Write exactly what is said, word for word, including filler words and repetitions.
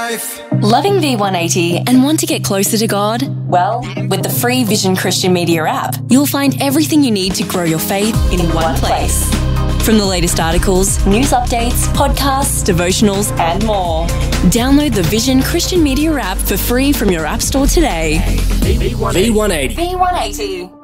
life. Loving V one eighty and want to get closer to God? Well, with the free Vision Christian Media app, you'll find everything you need to grow your faith in one place. From the latest articles, news updates, podcasts, devotionals, and more. Download the Vision Christian Media app for free from your app store today. V one eighty. V one eighty.